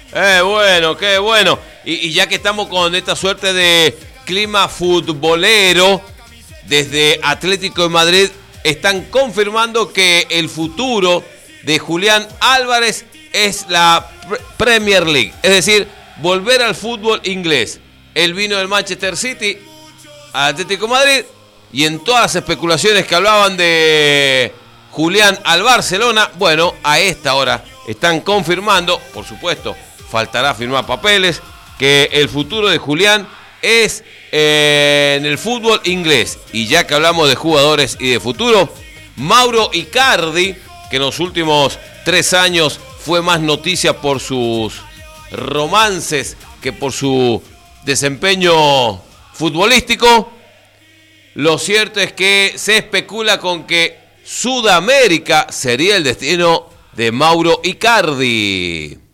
Bueno, qué bueno. Y ya que estamos con esta suerte de clima futbolero, desde Atlético de Madrid están confirmando que el futuro de Julián Álvarez es la Premier League, es decir, volver al fútbol inglés. Él vino del Manchester City al Atlético de Madrid y en todas las especulaciones que hablaban de Julián al Barcelona, bueno, a esta hora están confirmando, por supuesto, faltará firmar papeles, que el futuro de Julián es en el fútbol inglés. Y ya que hablamos de jugadores y de futuro, Mauro Icardi, que en los últimos 3 años fue más noticia por sus romances que por su desempeño futbolístico, lo cierto es que se especula con que Sudamérica sería el destino de Mauro Icardi.